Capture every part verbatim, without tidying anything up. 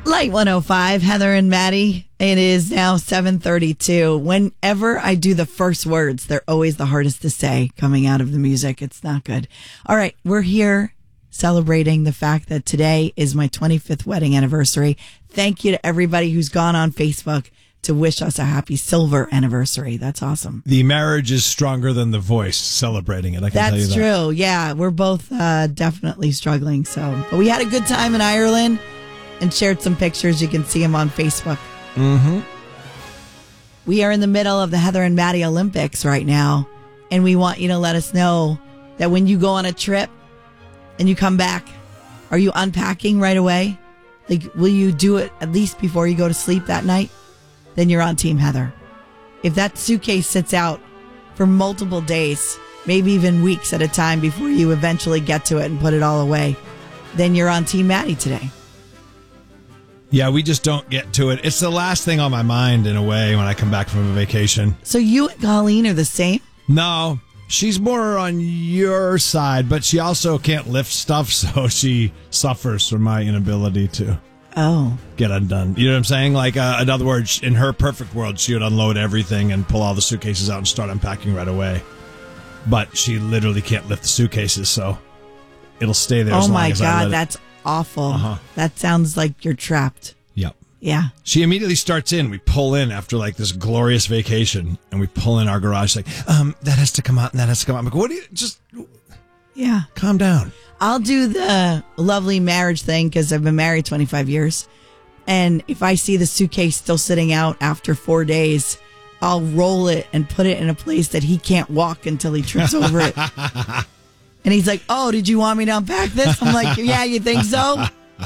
Light one oh five, Heather and Maddie. It is now seven thirty-two. Whenever I do the first words, they're always the hardest to say coming out of the music. It's not good. All right, we're here celebrating the fact that today is my twenty-fifth wedding anniversary. Thank you to everybody who's gone on Facebook to wish us a happy silver anniversary. That's awesome. The marriage is stronger than the voice celebrating it. I can That's tell you that. true. Yeah, we're both uh, definitely struggling. So, but we had a good time in Ireland and shared some pictures. You can see them on Facebook. Mm-hmm. We are in the middle of the Heather and Maddie Olympics right now, and we want you to let us know that when you go on a trip and you come back, are you unpacking right away? Like, will you do it at least before you go to sleep that night? Then you're on Team Heather. If that suitcase sits out for multiple days, maybe even weeks at a time before you eventually get to it and put it all away, then you're on Team Maddie today. Yeah, we just don't get to it. It's the last thing on my mind, in a way, when I come back from a vacation. So you and Colleen are the same? No, she's more on your side, but she also can't lift stuff, so she suffers from my inability to oh. get undone. You know what I'm saying? Like, uh, in other words, in her perfect world, she would unload everything and pull all the suitcases out and start unpacking right away. But she literally can't lift the suitcases, so it'll stay there oh as long my as I God, let it. that's awful. Uh-huh. That sounds like you're trapped. Yep. Yeah. She immediately starts in. We pull in after like this glorious vacation, and we pull in our garage like, um, that has to come out and that has to come out. I'm like, what do you, just Yeah. calm down. I'll do the lovely marriage thing because I've been married twenty-five years. And if I see the suitcase still sitting out after four days, I'll roll it and put it in a place that he can't walk until he trips over it. And he's like, oh, did you want me to unpack this? I'm like, yeah, you think so?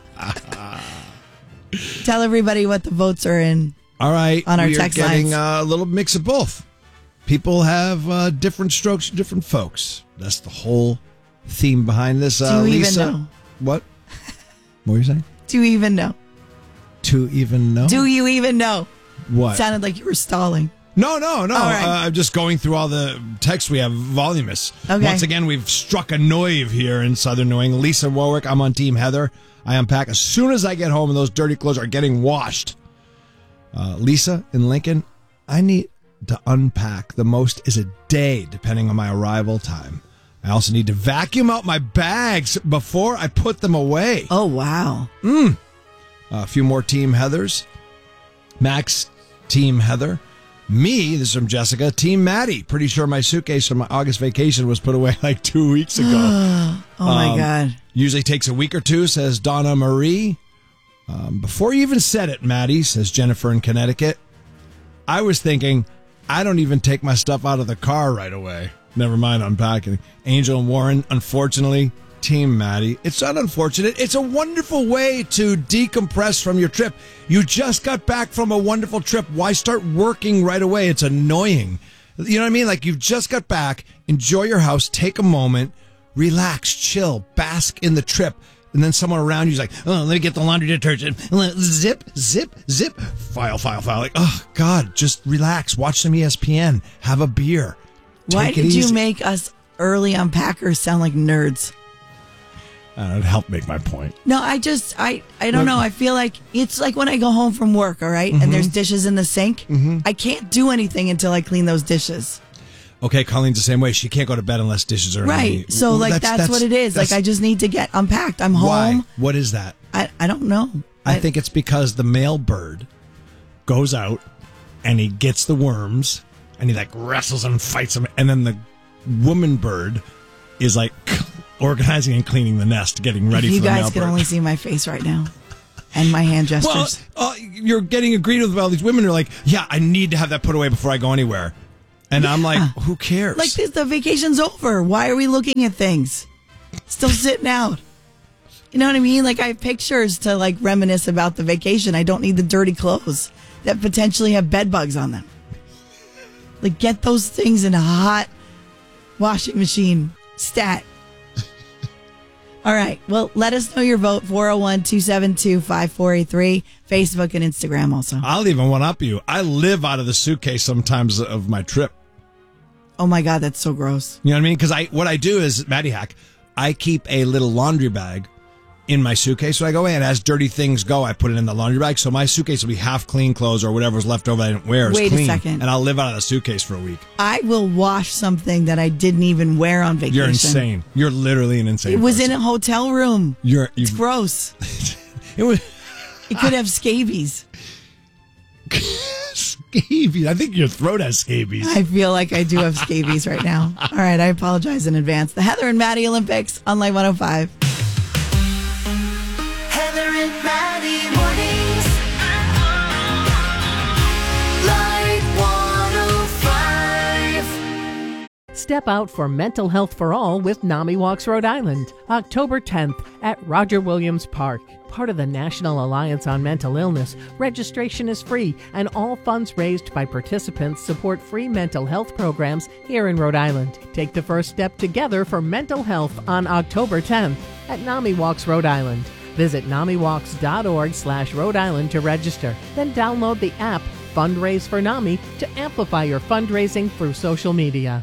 Tell everybody what the votes are in. All right. On our we text are getting lines. uh, a little mix of both. People have uh, different strokes, different folks. That's the whole theme behind this. Uh, Do you Lisa, even know? What? What were you saying? Do you even know? To even know? Do you even know? What? It sounded like you were stalling. No, no, no. All right. Uh, I'm just going through all the texts we have voluminous. Okay. Once again, we've struck a nerve here in Southern New England. Lisa Warwick, I'm on Team Heather. I unpack as soon as I get home and those dirty clothes are getting washed. Uh, Lisa in Lincoln, I need to unpack. The most is a day, depending on my arrival time. I also need to vacuum out my bags before I put them away. Oh, wow. Mm. Uh, a few more Team Heathers. Max, Team Heather. Me, this is from Jessica, Team Maddie. Pretty sure my suitcase from my August vacation was put away like two weeks ago. Oh, my Um, God. Usually takes a week or two, says Donna Marie. Um, before you even said it, Maddie, says Jennifer in Connecticut. I was thinking, I don't even take my stuff out of the car right away. Never mind unpacking. Angel and Warren, unfortunately, Team Maddie. It's not unfortunate. It's a wonderful way to decompress from your trip. You just got back from a wonderful trip. Why start working right away? It's annoying. You know what I mean? Like, you've just got back. Enjoy your house. Take a moment. Relax. Chill. Bask in the trip. And then someone around you's like, oh, let me get the laundry detergent. Zip, zip, zip. File, file, file. Like, oh, God, just relax. Watch some E S P N. Have a beer. Why Take it did you easy. make us early unpackers sound like nerds? Uh, it helped make my point. No, I just, I, I don't Look- know. I feel like it's like when I go home from work, all right, Mhm. and there's dishes in the sink. Mhm. I can't do anything until I clean those dishes. Okay, Colleen's the same way. She can't go to bed unless dishes are in Right. the- So, like, that's, what it is. Like, I just need to get unpacked. I'm Why? home. What is that? I, I don't know. I, think it's because the male bird goes out and he gets the worms and he like wrestles them and fights them, and then the woman bird is like organizing and cleaning the nest, getting ready If you for the male guys can bird. only see my face right now and my hand gestures. Well, uh, you're getting agreed with all these women who are like, yeah, I need to have that put away before I go anywhere. And I'm like, who cares? Like, this, the vacation's over. Why are we looking at things? Still sitting out. You know what I mean? Like, I have pictures to, like, reminisce about the vacation. I don't need the dirty clothes that potentially have bed bugs on them. Like, get those things in a hot washing machine. Stat. All right. Well, let us know your vote. four oh one, two seven two, five four eight three. Facebook and Instagram also. I'll even one up you. I live out of the suitcase sometimes of my trip. Oh, my God. That's so gross. You know what I mean? Because I, what I do is, Maddie hack, I keep a little laundry bag in my suitcase when I go in. As dirty things go, I put it in the laundry bag. So my suitcase will be half clean clothes or whatever's left over I didn't wear is Wait clean. a second. And I'll live out of the suitcase for a week. I will wash something that I didn't even wear on vacation. You're insane. You're literally an insane It was person. in a hotel room. You're, It's gross. it was It could have scabies. scabies. I think your throat has scabies. I feel like I do have scabies right now. All right, I apologize in advance. The Heather and Maddie Olympics on Light one oh five. Heather and Maddie mornings. Light one oh five. Step out for Mental Health for All with NAMI Walks Rhode Island, October tenth at Roger Williams Park. Part of the National Alliance on Mental Illness, registration is free, and all funds raised by participants support free mental health programs here in Rhode Island. Take the first step together for mental health on October tenth at NAMI Walks Rhode Island. Visit namiwalks.org slash Rhode Island to register. Then download the app Fundraise for NAMI to amplify your fundraising through social media.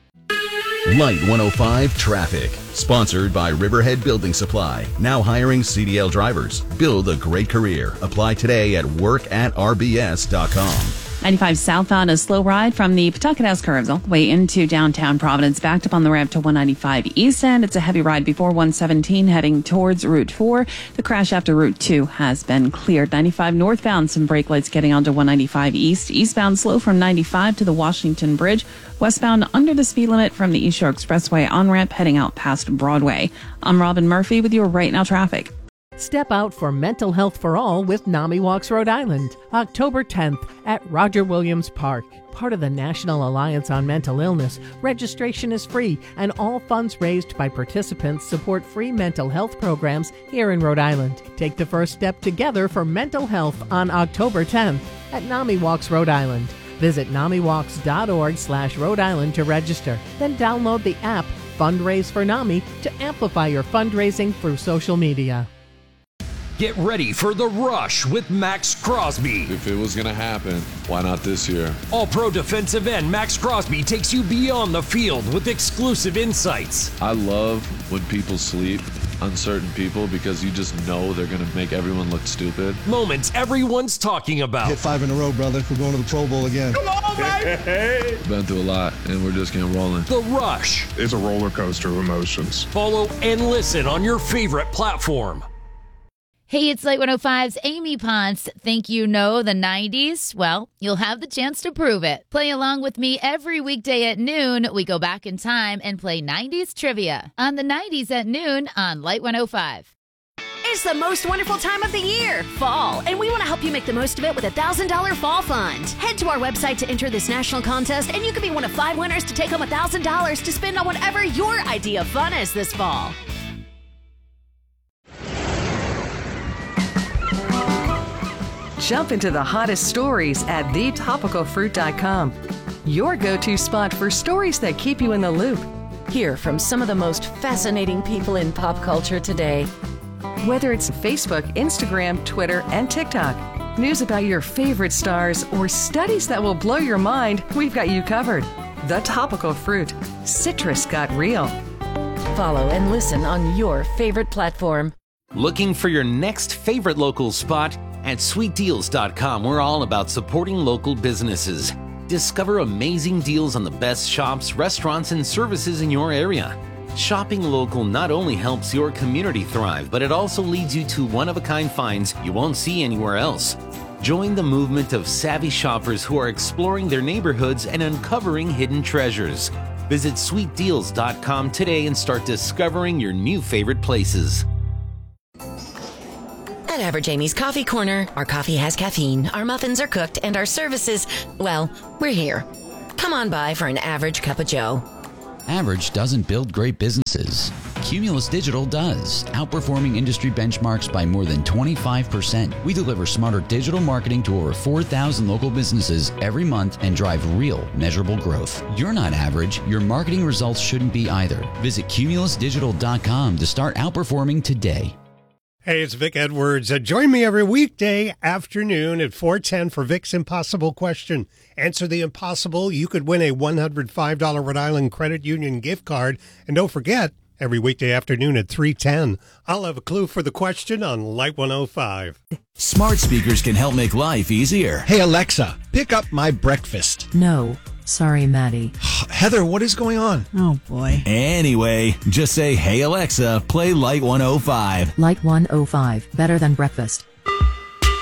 Light one oh five Traffic, sponsored by Riverhead Building Supply. Now hiring C D L drivers. Build a great career. Apply today at work at r b s dot com. ninety-five southbound, a slow ride from the Pawtucket House curves all the way into downtown Providence, backed up on the ramp to one ninety-five east end. It's a heavy ride before one seventeen heading towards Route four. The crash after Route two has been cleared. ninety-five northbound, some brake lights getting onto one ninety-five east. Eastbound slow from ninety-five to the Washington Bridge. Westbound under the speed limit from the East Shore Expressway on ramp heading out past Broadway. I'm Robin Murphy with your Right Now traffic. Step out for Mental Health for All with NAMI Walks Rhode Island, October tenth at Roger Williams Park. Part of the National Alliance on Mental Illness, registration is free, and all funds raised by participants support free mental health programs here in Rhode Island. Take the first step together for mental health on October tenth at NAMI Walks Rhode Island. Visit namiwalks.org slash Rhode Island to register. Then download the app Fundraise for NAMI to amplify your fundraising through social media. Get ready for The Rush with Max Crosby. If it was going to happen, why not this year? All-pro defensive end Max Crosby takes you beyond the field with exclusive insights. I love when people sleep on certain people because you just know they're going to make everyone look stupid. Moments everyone's talking about. Hit five in a row, brother. We're going to the Pro Bowl again. Come on, baby! Been through a lot, and we're just getting rolling. The Rush. It's a roller coaster of emotions. Follow and listen on your favorite platform. Hey, it's Light one oh five's Amy Ponce. Think you know the nineties? Well, you'll have the chance to prove it. Play along with me every weekday at noon. We go back in time and play nineties trivia on the nineties at noon on Light one oh five. It's the most wonderful time of the year, fall, and we want to help you make the most of it with a one thousand dollars Fall Fund. Head to our website to enter this national contest, and you could be one of five winners to take home one thousand dollars to spend on whatever your idea of fun is this fall. Jump into the hottest stories at the topical fruit dot com. Your go-to spot for stories that keep you in the loop. Hear from some of the most fascinating people in pop culture today. Whether it's Facebook, Instagram, Twitter, and TikTok, news about your favorite stars, or studies that will blow your mind, we've got you covered. The Topical Fruit. Citrus got real. Follow and listen on your favorite platform. Looking for your next favorite local spot? At sweet deals dot com, we're all about supporting local businesses. Discover amazing deals on the best shops, restaurants, and services in your area. Shopping local not only helps your community thrive, but it also leads you to one-of-a-kind finds you won't see anywhere else. Join the movement of savvy shoppers who are exploring their neighborhoods and uncovering hidden treasures. Visit sweet deals dot com today and start discovering your new favorite places. At Average Amy's Coffee Corner, our coffee has caffeine, our muffins are cooked, and our services, well, we're here. Come on by for an average cup of joe. Average doesn't build great businesses. Cumulus Digital does, outperforming industry benchmarks by more than twenty-five percent. We deliver smarter digital marketing to over four thousand local businesses every month and drive real, measurable growth. You're not average. Your marketing results shouldn't be either. Visit cumulus digital dot com to start outperforming today. Hey, it's Vic Edwards. Uh, join me every weekday afternoon at four ten for Vic's Impossible Question. Answer the impossible. You could win a one hundred five dollars Rhode Island Credit Union gift card. And don't forget, Every weekday afternoon at three ten. I'll have a clue for the question on Light one oh five. Smart speakers can help make life easier. Hey, Alexa, pick up my breakfast. No. Sorry, Maddie. Heather, what is going on? Oh, boy. Anyway, just say, hey, Alexa, play Light one oh five. Light one oh five. Better than breakfast.